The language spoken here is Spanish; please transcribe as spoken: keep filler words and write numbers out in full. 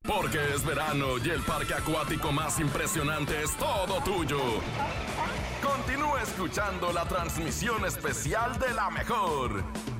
Porque es verano y el parque acuático más impresionante es todo tuyo. Continúa escuchando la transmisión especial de La Mejor.